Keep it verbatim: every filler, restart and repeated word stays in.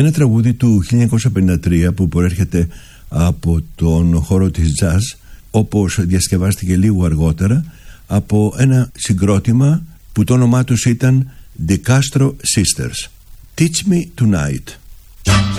Ένα τραγούδι του χίλια εννιακόσια πενήντα τρία που προέρχεται από τον χώρο της jazz, όπως διασκευάστηκε λίγο αργότερα από ένα συγκρότημα που το όνομά τους ήταν The Castro Sisters. Teach Me Tonight.